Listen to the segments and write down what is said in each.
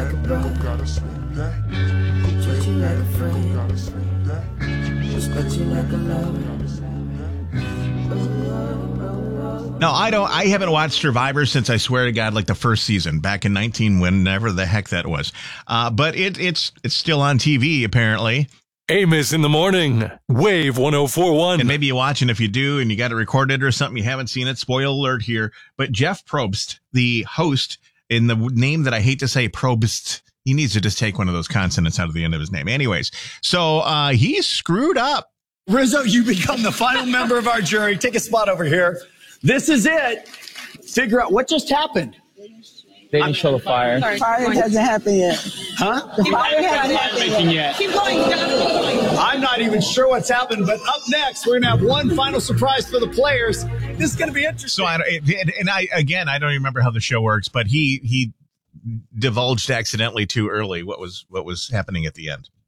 like a brother. Treat you like a friend. Respect you like a lover. No, I haven't watched Survivor since, I swear to God, like the first season back in 19, whenever the heck that was. But it's still on TV, apparently. Amos in the morning, Wave 104.1. And maybe you watch, and if you do and you got it recorded or something, you haven't seen it, spoiler alert here. But Jeff Probst, the host, in the name that I hate to say, Probst, he needs to just take one of those consonants out of the end of his name. Anyways, so he's screwed up. Rizzo, you become the final member of our jury. Take a spot over here. This is it. Figure out what just happened. They didn't show the fire. Fire hasn't happened yet. Huh? The fire hasn't happened yet. Keep going. I'm not even sure what's happened, but up next, we're going to have one final surprise for the players. This is going to be interesting. So I don't remember how the show works, but he divulged accidentally too early what was happening at the end.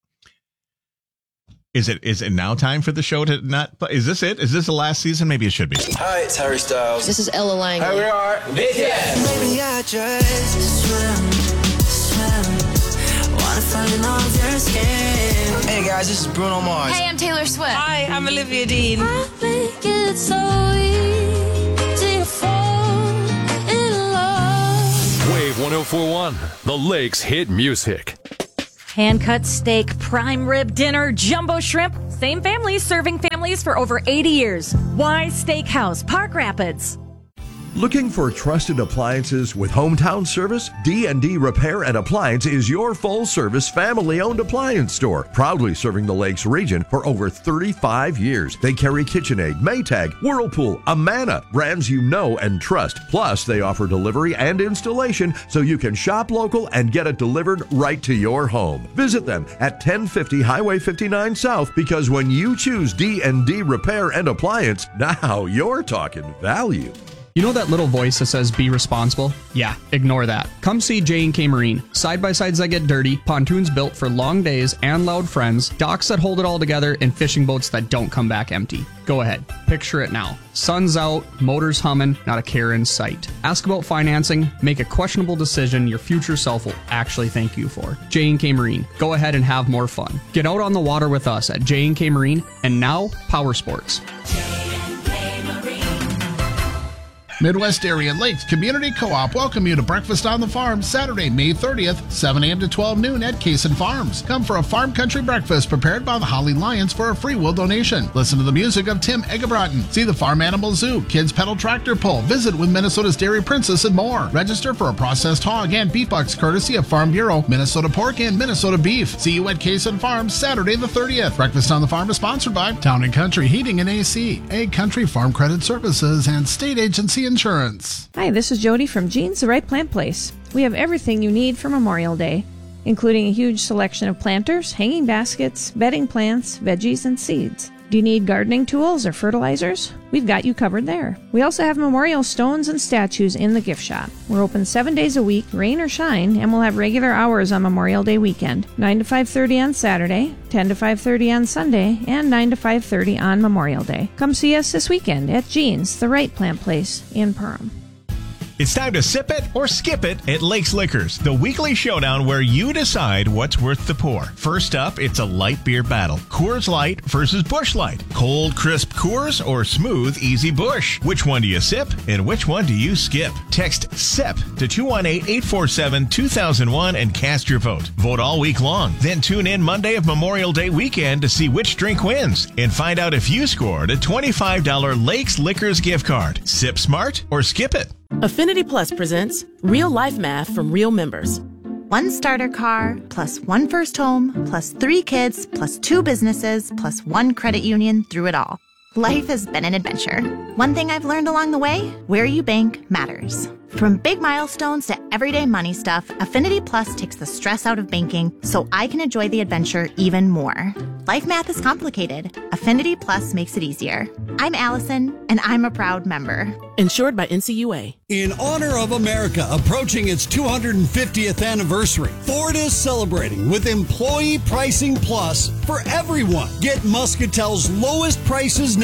Is it now time for the show to not? Is this it? Is this the last season? Maybe it should be. Hi, it's Harry Styles. This is Ella Lang. Here we are. BTS. Maybe I just swim. Wanna find all your skin. Hey guys, this is Bruno Mars. Hey, I'm Taylor Swift. Hi, I'm Olivia Dean. I think it's so easy to fall in love. Wave 104.1, the Lakes hit music. Hand-cut steak, prime rib dinner, jumbo shrimp. Same family serving families for over 80 years. Wise Steakhouse, Park Rapids. Looking for trusted appliances with hometown service? D&D Repair and Appliance is your full-service, family-owned appliance store, proudly serving the Lakes region for over 35 years. They carry KitchenAid, Maytag, Whirlpool, Amana, brands you know and trust. Plus, they offer delivery and installation so you can shop local and get it delivered right to your home. Visit them at 1050 Highway 59 South, because when you choose D&D Repair and Appliance, now you're talking value. You know that little voice that says be responsible? Yeah, ignore that. Come see J&K Marine. Side-by-sides that get dirty, pontoons built for long days and loud friends, docks that hold it all together, and fishing boats that don't come back empty. Go ahead, picture it now. Sun's out, motors humming, not a care in sight. Ask about financing, make a questionable decision your future self will actually thank you for. J&K Marine. Go ahead and have more fun. Get out on the water with us at J&K Marine, and now Power Sports. Midwest Area Lakes Community Co-op welcome you to Breakfast on the Farm Saturday, May 30th, 7 a.m. to 12 noon at Kaysen Farms. Come for a farm country breakfast prepared by the Holly Lions for a free will donation. Listen to the music of Tim Eggebrotten. See the Farm Animal Zoo, Kids Pedal Tractor Pull, visit with Minnesota's Dairy Princess, and more. Register for a processed hog and beef bucks courtesy of Farm Bureau, Minnesota Pork, and Minnesota Beef. See you at Kaysen Farms Saturday the 30th. Breakfast on the Farm is sponsored by Town & Country Heating and AC, Egg Country Farm Credit Services, and State Agency Insurance. Hi, this is Jody from Jean's The Right Plant Place. We have everything you need for Memorial Day, including a huge selection of planters, hanging baskets, bedding plants, veggies, and seeds. Do you need gardening tools or fertilizers? We've got you covered there. We also have memorial stones and statues in the gift shop. We're open 7 days a week, rain or shine, and we'll have regular hours on Memorial Day weekend. 9 to 5:30 on Saturday, 10 to 5:30 on Sunday, and 9 to 5:30 on Memorial Day. Come see us this weekend at Jean's, The Right Plant Place in Perham. It's time to sip it or skip it at Lakes Liquors, the weekly showdown where you decide what's worth the pour. First up, it's a light beer battle. Coors Light versus Busch Light. Cold, crisp Coors or smooth, easy Busch? Which one do you sip and which one do you skip? Text SIP to 218-847-2001 and cast your vote. Vote all week long. Then tune in Monday of Memorial Day weekend to see which drink wins and find out if you scored a $25 Lakes Liquors gift card. Sip smart or skip it. Affinity Plus presents Real Life Math from Real Members. One starter car, plus one first home, plus 3 kids, plus 2 businesses, plus 1 credit union through it all. Life has been an adventure. One thing I've learned along the way, where you bank matters. From big milestones to everyday money stuff, Affinity Plus takes the stress out of banking so I can enjoy the adventure even more. Life math is complicated. Affinity Plus makes it easier. I'm Allison, and I'm a proud member. Insured by NCUA. In honor of America approaching its 250th anniversary, Ford is celebrating with Employee Pricing Plus for everyone. Get Muscatel's lowest prices now.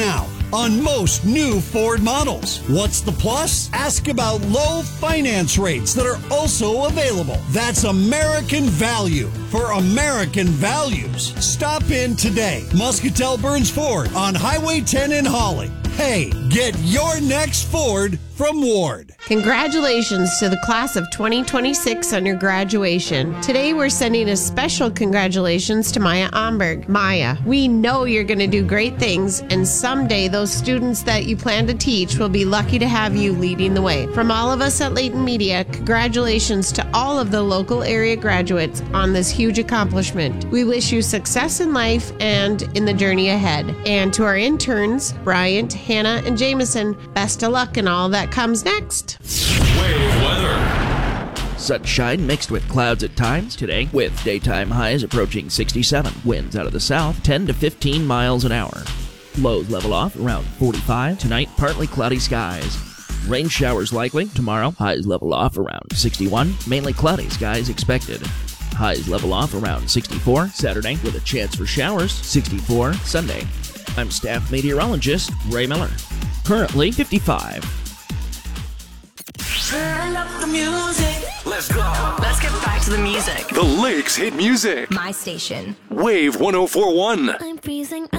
on most new Ford models. What's the plus? Ask about low finance rates that are also available. That's American value for American values. Stop in today. Muscatel Burns Ford on Highway 10 in Holly. Hey, get your next Ford from Ward. Congratulations to the class of 2026 on your graduation. Today we're sending a special congratulations to Maya Omberg. Maya, we know you're going to do great things, and someday those students that you plan to teach will be lucky to have you leading the way. From all of us at Leighton Media, congratulations to all of the local area graduates on this huge accomplishment. We wish you success in life and in the journey ahead. And to our interns, Bryant, Hannah, and Jameson, best of luck in all that comes next. Wave weather. Sunshine mixed with clouds at times today, with daytime highs approaching 67. Winds out of the south 10 to 15 miles an hour. Lows level off around 45. Tonight, partly cloudy skies. Rain showers likely. Tomorrow, highs level off around 61. Mainly cloudy skies expected. Highs level off around 64. Saturday, with a chance for showers, 64. Sunday. I'm staff meteorologist Ray Miller. Currently 55. Turn up the music. Let's go. Let's get back to the music. The Lakes Hit Music. My station. Wave 104.1. I'm freezing.